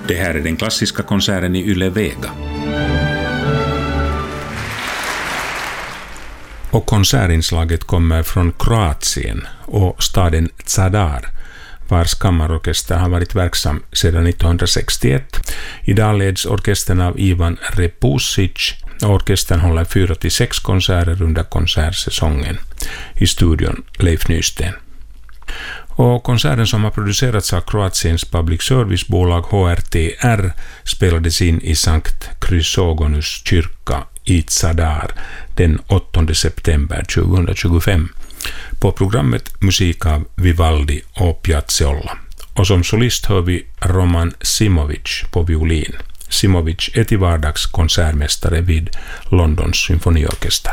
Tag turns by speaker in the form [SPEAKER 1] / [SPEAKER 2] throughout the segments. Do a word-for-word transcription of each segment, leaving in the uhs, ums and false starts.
[SPEAKER 1] Det här är den klassiska konserten i Yle Vega. Och konsertinslaget kommer från Kroatien och staden Zadar, vars kammarorkester har varit verksam sedan nittonhundrasextioett. Idag leds orkestern av Ivan Repusic. Orkestern håller fyra till sex konserter under konsertsäsongen. I studion Leif Nysten. Och konserten, som har producerats av Kroatiens public service-bolag H R T R, spelades in i Sankt Chrysogonus kyrka i Zadar den åttonde september tjugohundratjugofem. På programmet musik av Vivaldi och Piazzolla. Och som solist hör vi Roman Simovic på violin. Simovic är till vardags konsertmästare vid Londons symfoniorkester.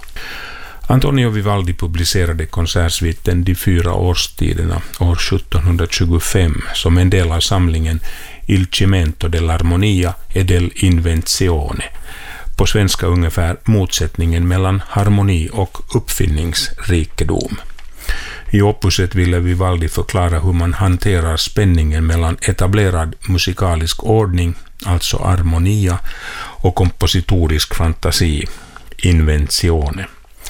[SPEAKER 1] Antonio Vivaldi publicerade konsertsviten De fyra årstiderna år sjuttonhundratjugofem som en del av samlingen Il cimento dell'armonia e dell'invenzione. På svenska ungefär motsättningen mellan harmoni och uppfinningsrikedom. I opuset ville Vivaldi förklara hur man hanterar spänningen mellan etablerad musikalisk ordning, alltså armonia, och kompositorisk fantasi, invenzione.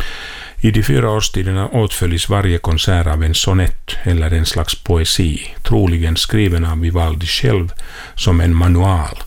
[SPEAKER 1] I de fyra årstiderna åtföljs varje konsert av en sonett eller en slags poesi, troligen skriven av Vivaldi själv som en manual.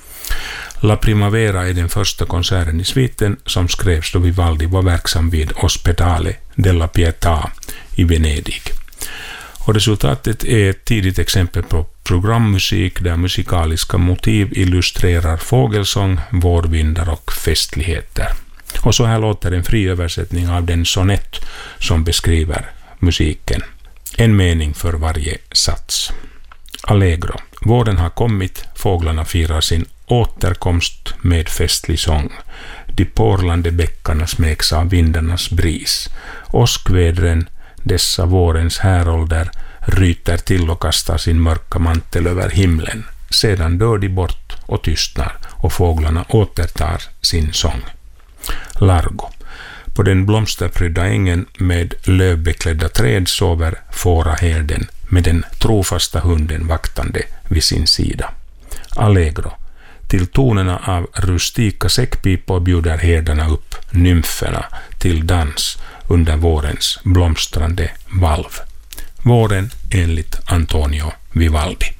[SPEAKER 1] La Primavera är den första konserten i sviten som skrevs då Vivaldi var verksam vid Ospedale della Pietà i Venedig. Och resultatet är ett tidigt exempel på programmusik där musikaliska motiv illustrerar fågelsång, vårvindar och festligheter. Och så här låter en fri översättning av den sonett som beskriver musiken. En mening för varje sats. Allegro. Våren har kommit, fåglarna firar sin återkomst med festlig sång. De porlande bäckarna smäks av vindarnas bris. Åskvädren, dessa vårens härolder, ryter till och kastar sin mörka mantel över himlen. Sedan dör de bort och tystnar och fåglarna återtar sin sång. Largo. På den blomsterprydda ängen med lövbeklädda träd sover fåraherden med den trofasta hunden vaktande vid sin sida. Allegro. Till tonerna av rustika säckpipor bjuder herdarna upp nymferna till dans under vårens blomstrande valv. Våren enligt Antonio Vivaldi.